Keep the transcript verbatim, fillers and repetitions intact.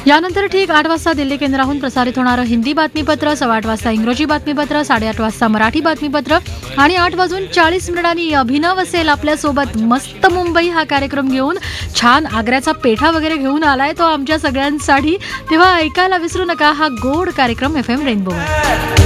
यानंतर ठीक आठ वाजता दिल्ली केंद्राहून प्रसारित होणारं हिंदी बातमीपत्र, सव्वा आठ वाजता इंग्रजी बातमीपत्र, साडेआठ वाजता मराठी बातमीपत्र आणि आठ वाजून चाळीस मिनिटांनी अभिनव असेल आपल्यासोबत. मस्त मुंबई हा कार्यक्रम घेऊन छान आग्र्याचा पेठा वगैरे घेऊन आलाय तो आमच्या सगळ्यांसाठी. तेव्हा ऐकायला विसरू नका हा गोड कार्यक्रम एफ एम रेनबोवर.